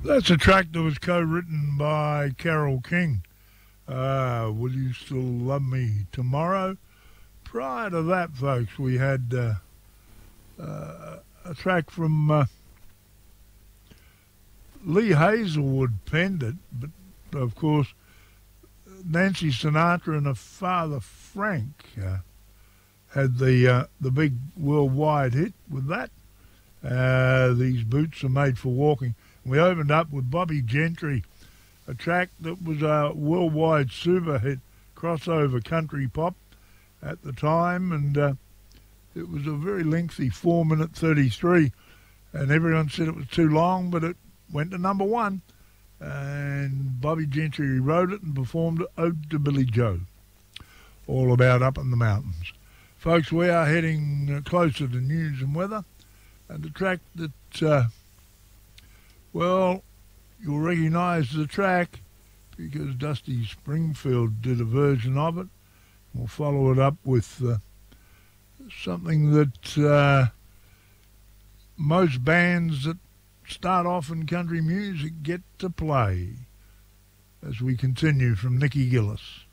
That's a track that was co-written by Carole King. Will You Still Love Me Tomorrow? Prior to that, folks, we had a track from Lee Hazelwood penned it, but of course Nancy Sinatra and her father Frank had the big worldwide hit with that. These boots are made for walking. We opened up with Bobby Gentry, a track that was a worldwide super hit, crossover country pop at the time, and it was a very lengthy 4 minute 33, and everyone said it was too long, but it went to number one, and Bobby Gentry wrote it and performed it, Ode to Billy Joe, all about up in the mountains. Folks, we are heading closer to news and weather, and the track that, well, you'll recognise the track because Dusty Springfield did a version of it. We'll follow it up with something that most bands that start off in country music get to play as we continue from Nicky Gillis.